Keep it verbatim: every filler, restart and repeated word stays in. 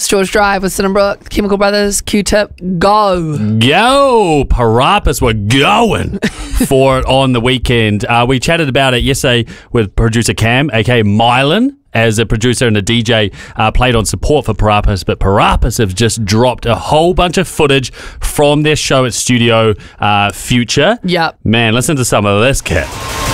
George Drive with Sinnambrook, Chemical Brothers, Q-Tip, go. Yo, Parappas were going for it on the weekend. Uh, we chatted about it yesterday with producer Cam, aka Mylan, as a producer and a D J, uh, played on support for Parappas, but Parappas have just dropped a whole bunch of footage from their show at Studio uh, Future. Yep. Man, listen to some of this, kid.